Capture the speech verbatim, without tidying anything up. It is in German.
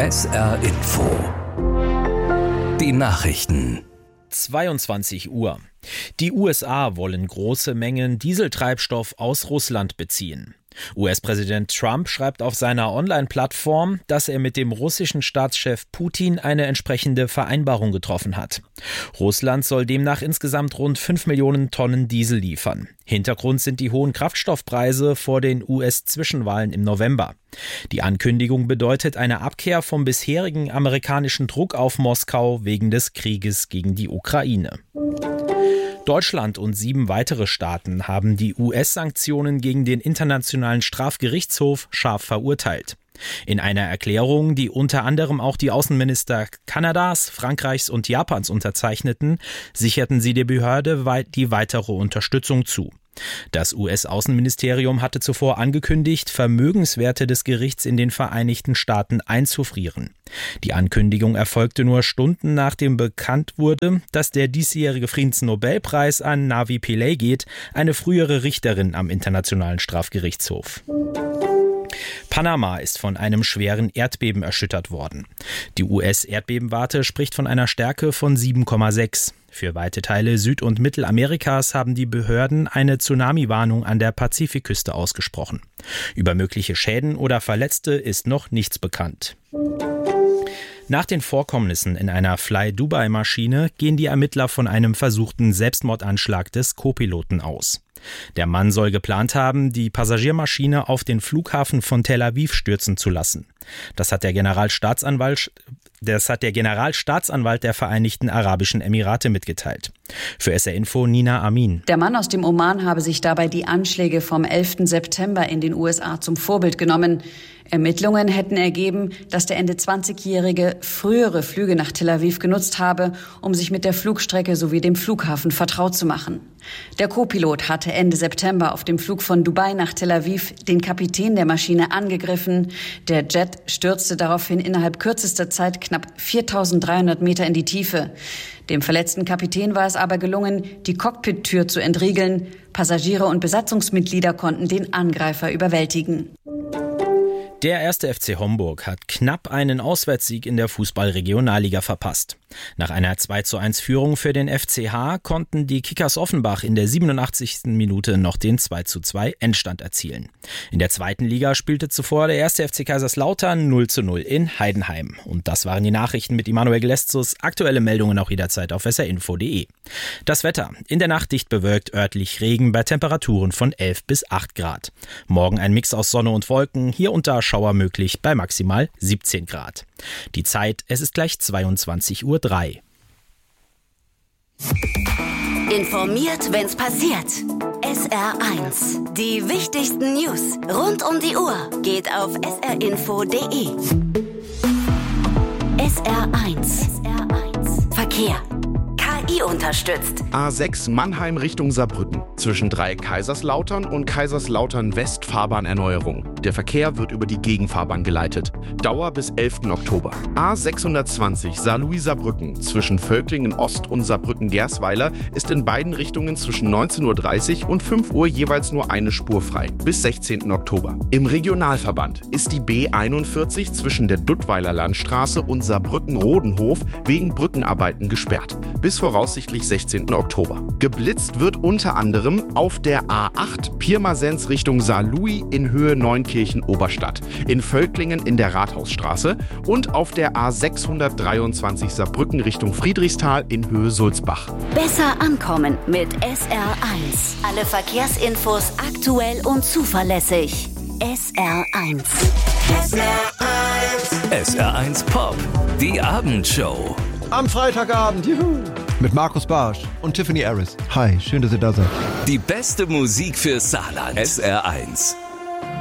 S R Info. Die Nachrichten. zweiundzwanzig Uhr. Die U S A wollen große Mengen Dieseltreibstoff aus Russland beziehen. U S-Präsident Trump schreibt auf seiner Online-Plattform, dass er mit dem russischen Staatschef Putin eine entsprechende Vereinbarung getroffen hat. Russland soll demnach insgesamt rund fünf Millionen Tonnen Diesel liefern. Hintergrund sind die hohen Kraftstoffpreise vor den U S-Zwischenwahlen im November. Die Ankündigung bedeutet eine Abkehr vom bisherigen amerikanischen Druck auf Moskau wegen des Krieges gegen die Ukraine. Deutschland und sieben weitere Staaten haben die U S-Sanktionen gegen den Internationalen Strafgerichtshof scharf verurteilt. In einer Erklärung, die unter anderem auch die Außenminister Kanadas, Frankreichs und Japans unterzeichneten, sicherten sie der Behörde die weitere Unterstützung zu. Das U S-Außenministerium hatte zuvor angekündigt, Vermögenswerte des Gerichts in den Vereinigten Staaten einzufrieren. Die Ankündigung erfolgte nur Stunden nachdem bekannt wurde, dass der diesjährige Friedensnobelpreis an Navi Pillay geht, eine frühere Richterin am Internationalen Strafgerichtshof. Panama ist von einem schweren Erdbeben erschüttert worden. Die U S-Erdbebenwarte spricht von einer Stärke von sieben Komma sechs. Für weite Teile Süd- und Mittelamerikas haben die Behörden eine Tsunami-Warnung an der Pazifikküste ausgesprochen. Über mögliche Schäden oder Verletzte ist noch nichts bekannt. Nach den Vorkommnissen in einer Fly-Dubai-Maschine gehen die Ermittler von einem versuchten Selbstmordanschlag des Co-Piloten aus. Der Mann soll geplant haben, die Passagiermaschine auf den Flughafen von Tel Aviv stürzen zu lassen. Das hat der Generalstaatsanwalt, das hat der Generalstaatsanwalt der Vereinigten Arabischen Emirate mitgeteilt. Für S R Info Nina Amin. Der Mann aus dem Oman habe sich dabei die Anschläge vom elften September in den U S A zum Vorbild genommen. Ermittlungen hätten ergeben, dass der Ende zwanzigjährige frühere Flüge nach Tel Aviv genutzt habe, um sich mit der Flugstrecke sowie dem Flughafen vertraut zu machen. Der Co-Pilot hatte Ende September auf dem Flug von Dubai nach Tel Aviv den Kapitän der Maschine angegriffen. Der Jet stürzte daraufhin innerhalb kürzester Zeit knapp viertausenddreihundert Meter in die Tiefe. Dem verletzten Kapitän war es aber gelungen, die Cockpit-Tür zu entriegeln. Passagiere und Besatzungsmitglieder konnten den Angreifer überwältigen. Der erste F C Homburg hat knapp einen Auswärtssieg in der Fußball-Regionalliga verpasst. Nach einer zwei zu eins Führung für den F C H konnten die Kickers Offenbach in der siebenundachtzigsten Minute noch den zwei zu zwei Endstand erzielen. In der zweiten Liga spielte zuvor der erste F C Kaiserslautern null zu null in Heidenheim. Und das waren die Nachrichten mit Immanuel Gleszus. Aktuelle Meldungen auch jederzeit auf s r info punkt d e. Das Wetter. In der Nacht dicht bewölkt, örtlich Regen bei Temperaturen von elf bis acht Grad. Morgen ein Mix aus Sonne und Wolken, hier und da Schauer möglich bei maximal siebzehn Grad. Die Zeit, es ist gleich zweiundzwanzig Uhr drei. Informiert, wenn's passiert. S R eins. Die wichtigsten News rund um die Uhr geht auf s r info punkt d e. S R eins. S R eins. Verkehr. K I unterstützt. A sechs Mannheim Richtung Saarbrücken. Zwischen drei Kaiserslautern und Kaiserslautern West Fahrbahnerneuerung. Der Verkehr wird über die Gegenfahrbahn geleitet. Dauer bis elften Oktober. A sechshundertzwanzig Saarlouis-Saarbrücken. Zwischen Völklingen Ost und Saarbrücken-Gersweiler ist in beiden Richtungen zwischen neunzehn Uhr dreißig und fünf Uhr jeweils nur eine Spur frei. Bis sechzehnten Oktober. Im Regionalverband ist die B einundvierzig zwischen der Duttweiler Landstraße und Saarbrücken-Rodenhof wegen Brückenarbeiten gesperrt. Bis voraussichtlich sechzehnten Oktober. Geblitzt wird unter anderem auf der A acht Pirmasens Richtung Saarlouis in Höhe Neunkirchen-Oberstadt, in Völklingen in der Rathausstraße und auf der A sechshundertdreiundzwanzig Saarbrücken Richtung Friedrichsthal in Höhe Sulzbach. Besser ankommen mit S R eins. Alle Verkehrsinfos aktuell und zuverlässig. S R eins. S R eins. S R eins Pop. Die Abendshow. Am Freitagabend, juhu, mit Markus Barsch und Tiffany Harris. Hi, schön, dass ihr da seid. Die beste Musik für Saarland. S R eins.